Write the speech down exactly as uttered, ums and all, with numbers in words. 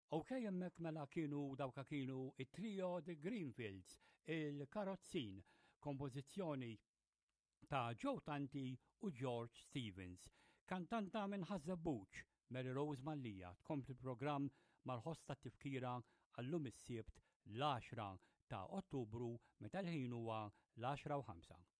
Ok, jemmek mela kienu dawka kienu it-trio The Greenfields, il-karozzin, kompożizzjoni ta' Joe Tanti u George Stevens. Kantanta minn Ħażabbuċ, Mary Rose Mallija, tkompli programm mal-ħosta tifkira għallum is-Sibt l-għaxra ta' Ottubru meta l-ħin huwa l-għaxra u ħamsa.